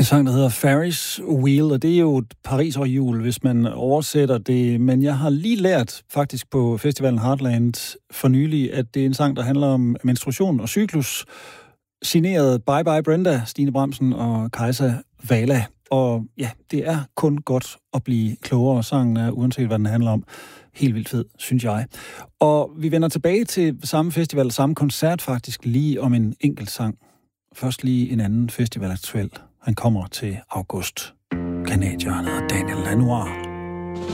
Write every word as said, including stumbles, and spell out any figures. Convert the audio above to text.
sang, der hedder Ferris Wheel, og det er jo et Paris-århjul, hvis man oversætter det. Men jeg har lige lært faktisk på festivalen Heartland for nylig, at det er en sang, der handler om menstruation og cyklus, signeret Bye Bye Brenda, Stine Bramsen og Kajsa Vala. Og ja, det er kun godt at blive klogere. Sangen er, uanset hvad den handler om, helt vildt fed, synes jeg. Og vi vender tilbage til samme festival, samme koncert faktisk, lige om en enkelt sang. Først lige en anden festival aktuel. Han kommer til august. Canadier, han hedder Daniel Lanois.